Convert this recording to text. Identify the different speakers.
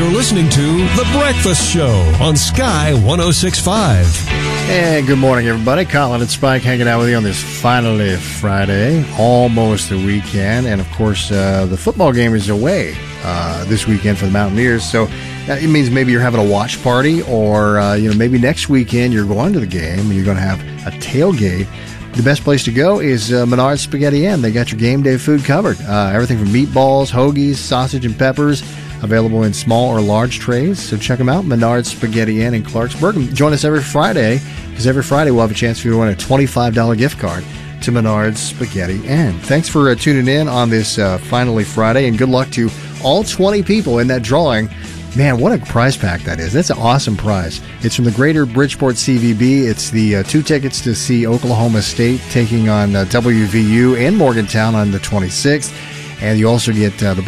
Speaker 1: You're listening to The Breakfast Show on Sky 106.5.
Speaker 2: And good morning, everybody. Colin and Spike hanging out with you on this finally Friday, almost the weekend. And, of course, the football game is away this weekend for the Mountaineers. So it means maybe you're having a watch party or, maybe next weekend you're going to the game and you're going to have a tailgate. The best place to go is Menard's Spaghetti Inn. They got your game day food covered. Everything from meatballs, hoagies, sausage, and peppers, available in small or large trays. So check them out, Menard's Spaghetti Inn in Clarksburg. And join us every Friday, because every Friday we'll have a chance for you to win a $25 gift card to Menard's Spaghetti Inn. Thanks for tuning in on this finally Friday, and good luck to all 20 people in that drawing. Man, what a prize pack that is. That's an awesome prize. It's from the Greater Bridgeport CVB. It's the 2 tickets to see Oklahoma State taking on WVU and Morgantown on the 26th. And you also get the